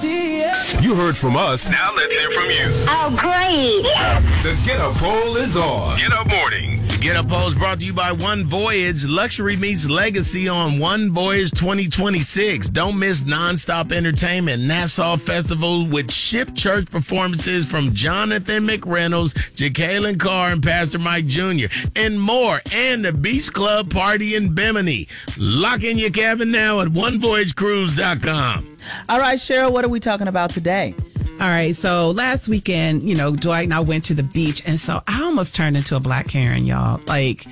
You heard from us. Now let's hear from you. Oh, great. The Get Up Poll is on. Get Up Morning. The Get Up Poll is brought to you by One Voyage. Luxury meets legacy on One Voyage 2026. Don't miss nonstop entertainment, Nassau Festival with Ship Church performances from Jonathan McReynolds, Jacqueline Carr, and Pastor Mike Jr. and more. And the Beach Club Party in Bimini. Lock in your cabin now at onevoyagecruise.com. All right, Cheryl, what are we talking about today? All right, so last weekend, Dwight and I went to the beach, and so I almost turned into a black Karen, y'all. Like,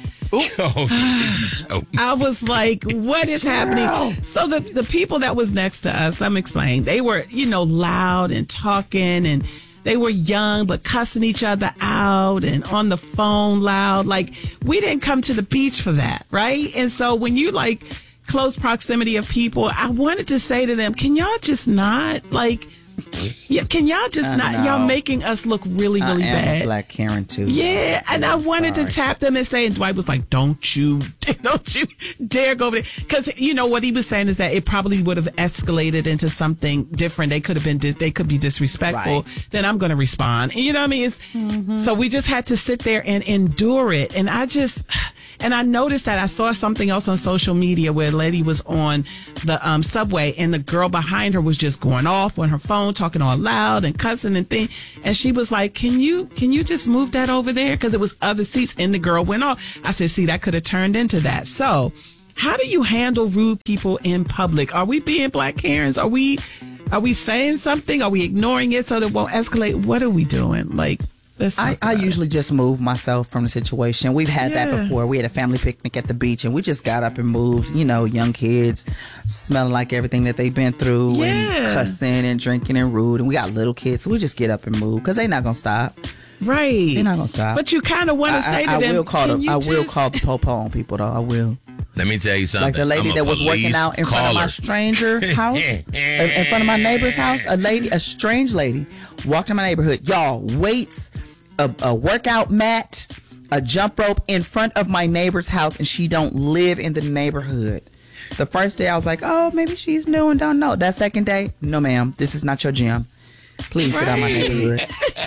I was like, what is happening? So the people that was next to us, let me explain. They were, loud and talking, and they were young, but cussing each other out and on the phone loud. Like, we didn't come to the beach for that, right? And so when you, close proximity of people, I wanted to say to them, can y'all just not, can y'all just not, y'all making us look really, really bad. I am a black Karen, too. Yeah, and I wanted to tap them and say, and Dwight was like, don't you dare go over there. Because, what he was saying is that it probably would have escalated into something different. They could be disrespectful. Right. Then I'm going to respond. And you know what I mean? So we just had to sit there and endure it. And I noticed that I saw something else on social media where a lady was on the subway, and the girl behind her was just going off on her phone, talking all loud and cussing and thing. And she was like, can you just move that over there? Because it was other seats, and the girl went off. I said, see, that could have turned into that. So how do you handle rude people in public? Are we being black Karens? Are we saying something? Are we ignoring it so that it won't escalate? What are we doing? I usually just move myself from the situation. We've had that before. We had a family picnic at the beach, and we just got up and moved. Young kids smelling like everything that they've been through, and cussing and drinking and rude. And we got little kids, so we just get up and move because they're not going to stop. Right. They're not going to stop. But you kind of want to say to them, I will call the po-po on people, though. I will. Let me tell you something. Like the lady that was working out in front of my stranger house, in front of my neighbor's house, a strange lady walked in my neighborhood. Y'all, weights, a workout mat, a jump rope in front of my neighbor's house, and she don't live in the neighborhood. The first day I was like, oh, maybe she's new and don't know. That second day, no ma'am, this is not your gym. Please get out of my neighborhood.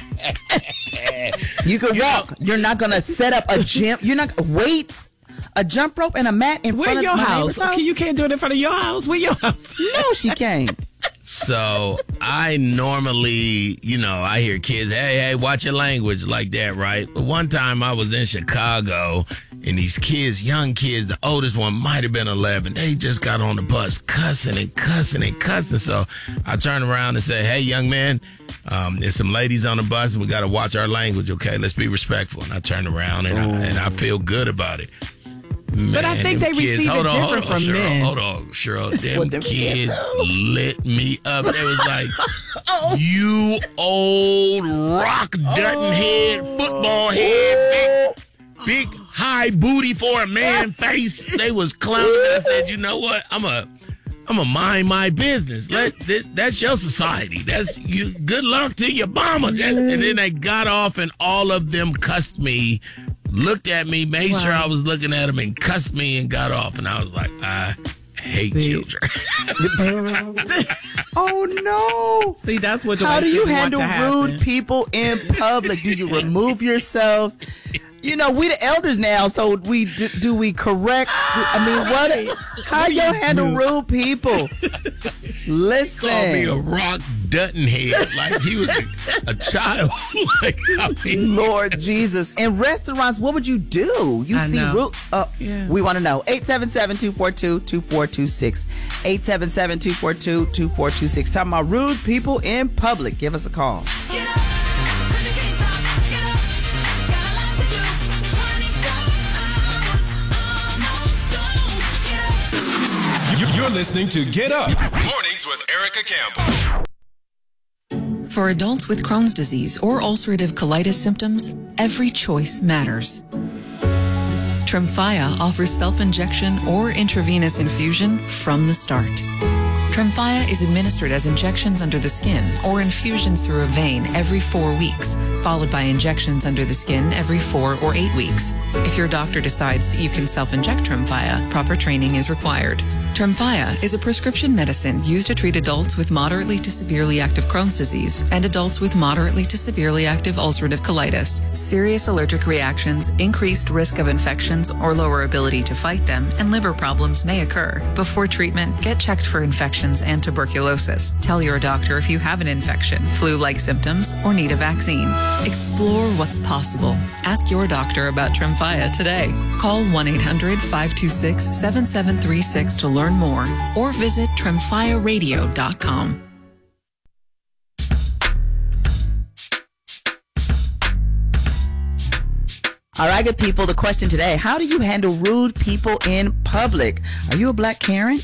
You can walk. You're not going to set up a gym. You're not weights, a jump rope, and a mat in front of your house. You can't do it in front of your house. Where your house? No, she can't. So I normally, I hear kids, hey, watch your language like that, right? But one time I was in Chicago, and these kids, young kids, the oldest one might have been 11. They just got on the bus cussing and cussing and cussing. So I turned around and said, hey, young man, there's some ladies on the bus, and we got to watch our language, okay? Let's be respectful. And I turned around, and I feel good about it. Man, but I think they receive it different from men. Hold on, Cheryl. Them kids lit me up. They was like, you old rock Dutton head, football head, big high booty for a man face. They was clowning. I said, you know what? I'm a mind my business. That's your society. That's you. Good luck to your mama. And then they got off, and all of them cussed me. Looked at me, made sure I was looking at him, and cussed me and got off. And I was like, I hate children. Oh, no. See, that's what How do you handle rude people in public? Do you remove yourselves? We the elders now, so do we correct? How you handle rude people? Listen. He called me a rock Dutton head, like he was a child. Lord Jesus. In restaurants, what would you do? You see rude. We want to know. 877-242-2426. 877-242-2426. Talking about rude people in public. Give us a call. Get up, 'cause you can't stop. Get up, got a lot to do. 24 hours, almost gone. Get up. You're listening to Get Up. Mornings with Erica Campbell. For adults with Crohn's disease or ulcerative colitis symptoms, every choice matters. Tremfya offers self-injection or intravenous infusion from the start. Tremfya is administered as injections under the skin or infusions through a vein every 4 weeks, followed by injections under the skin every 4 or 8 weeks. If your doctor decides that you can self-inject Tremfya, proper training is required. Tremfya is a prescription medicine used to treat adults with moderately to severely active Crohn's disease and adults with moderately to severely active ulcerative colitis. Serious allergic reactions, increased risk of infections or lower ability to fight them, and liver problems may occur. Before treatment, get checked for infections and tuberculosis. Tell your doctor if you have an infection, flu-like symptoms, or need a vaccine. Explore what's possible. Ask your doctor about Tremfya today. Call 1-800-526-7736 to learn more or visit tremfyaradio.com. All right, good people. The question today, how do you handle rude people in public? Are you a black Karen?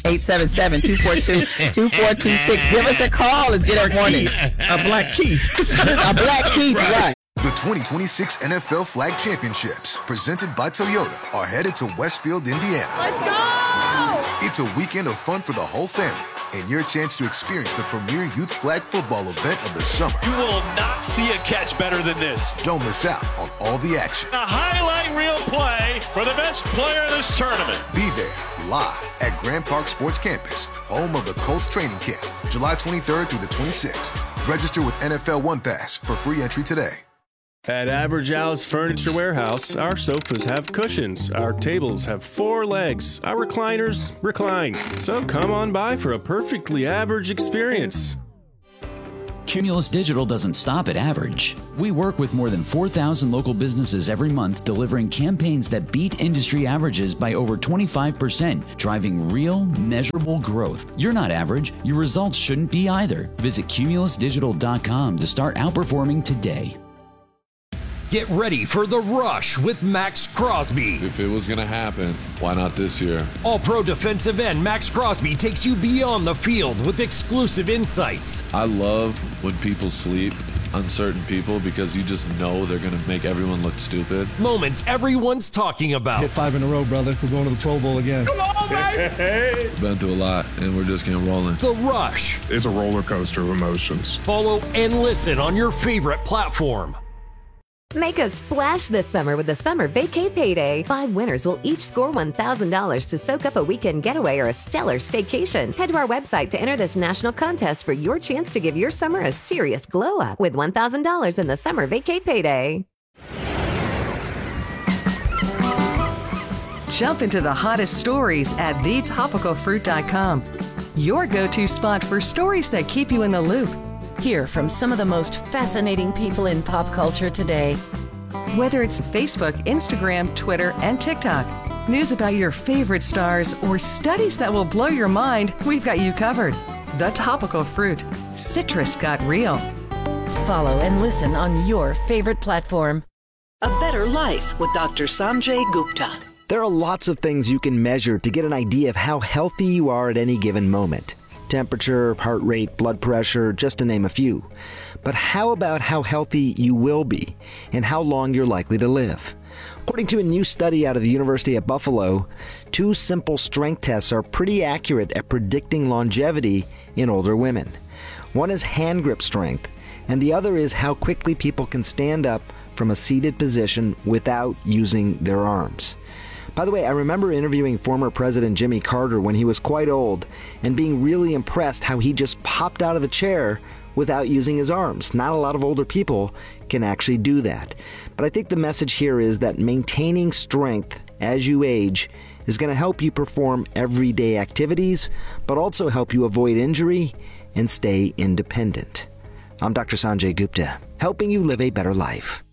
877-242-2426. Give us a call. Let's get up morning. A black Keith. A black Keith, right. The 2026 NFL Flag Championships, presented by Toyota, are headed to Westfield, Indiana. Let's go! It's a weekend of fun for the whole family and your chance to experience the premier youth flag football event of the summer. You will not see a catch better than this. Don't miss out on all the action. A highlight reel play for the best player in this tournament. Be there live at Grand Park Sports Campus, home of the Colts training camp, July 23rd through the 26th. Register with NFL One Pass for free entry today. At Average Al's Furniture Warehouse, our sofas have cushions, our tables have 4 legs, our recliners recline. So come on by for a perfectly average experience. Cumulus Digital doesn't stop at average. We work with more than 4,000 local businesses every month, delivering campaigns that beat industry averages by over 25%, driving real, measurable growth. You're not average. Your results shouldn't be either. Visit cumulusdigital.com to start outperforming today. Get ready for The Rush with Max Crosby. If it was going to happen, why not this year? All-Pro defensive end Max Crosby takes you beyond the field with exclusive insights. I love when people sleep, uncertain people, because you just know they're going to make everyone look stupid. Moments everyone's talking about. Hit 5 in a row, brother. We're going to the Pro Bowl again. Come on, baby! Been through a lot, and we're just getting rolling. The Rush. It's a roller coaster of emotions. Follow and listen on your favorite platform. Make a splash this summer with the Summer Vacay Payday. 5 winners will each score $1,000 to soak up a weekend getaway or a stellar staycation. Head to our website to enter this national contest for your chance to give your summer a serious glow up with $1,000 in the Summer Vacay Payday. Jump into the hottest stories at thetopicalfruit.com. Your go-to spot for stories that keep you in the loop. Hear from some of the most fascinating people in pop culture today. Whether it's Facebook, Instagram, Twitter, and TikTok, news about your favorite stars, or studies that will blow your mind, we've got you covered. The Topical Fruit. Citrus got real. Follow and listen on your favorite platform. A Better Life with Dr. Sanjay Gupta. There are lots of things you can measure to get an idea of how healthy you are at any given moment. Temperature, heart rate, blood pressure, just to name a few. But how about how healthy you will be and how long you're likely to live? According to a new study out of the University of Buffalo, 2 simple strength tests are pretty accurate at predicting longevity in older women. One is hand grip strength, and the other is how quickly people can stand up from a seated position without using their arms. By the way, I remember interviewing former President Jimmy Carter when he was quite old and being really impressed how he just popped out of the chair without using his arms. Not a lot of older people can actually do that. But I think the message here is that maintaining strength as you age is going to help you perform everyday activities, but also help you avoid injury and stay independent. I'm Dr. Sanjay Gupta, helping you live a better life.